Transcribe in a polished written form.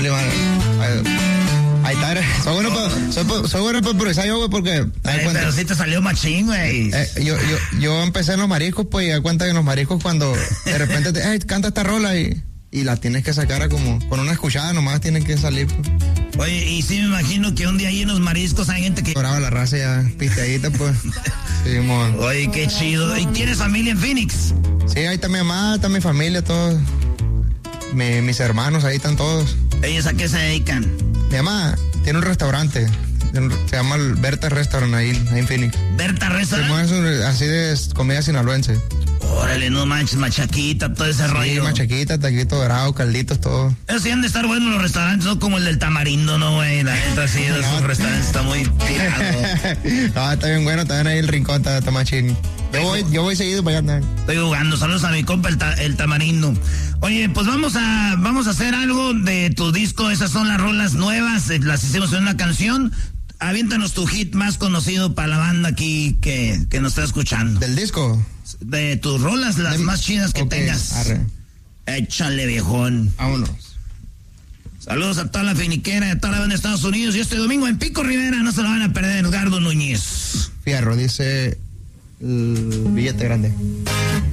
Ahí está, soy bueno para improvisar yo, güey, porque... pero sí te salió machín, güey. Yo empecé en los mariscos, pues, y da cuenta que en los mariscos cuando de repente canta esta rola y la tienes que sacar como con una escuchada nomás tienen que salir, pues. Oye, y sí me imagino que un día ahí en los mariscos hay gente que... Doraba la raza ya pisteadita, pues. Sí, oye, qué chido. ¿Y tienes familia en Phoenix? Sí, ahí está mi mamá, está mi familia, todos. Mis hermanos, ahí están todos. ¿Ellos a qué se dedican? Mi mamá tiene un restaurante, se llama el Berta Restaurant ahí en Phoenix. ¿Berta Restaurant? Así de comida sinaloense. Órale, no manches, machaquita, todo ese rollo. Sí, machaquita, taquito dorado, calditos, todo. Eso sí han de estar buenos los restaurantes, no como el del Tamarindo, no, güey. La neta, sí, de esos restaurantes está muy tirado. No, está bien bueno, también ahí el rincón está machín. Yo voy seguido para allá también. Estoy jugando, saludos a mi compa el Tamarindo. Oye, pues vamos a hacer algo de tu disco, esas son las rolas nuevas, las hicimos en una canción. Aviéntanos tu hit más conocido para la banda aquí que nos está escuchando. ¿Del disco? De tus rolas, las más chidas que tengas. Arre. Échale, viejón. Vámonos. Saludos a toda la finiquera, a toda la banda de Estados Unidos. Y este domingo en Pico Rivera no se lo van a perder, Edgardo Núñez. Fierro, dice el billete grande.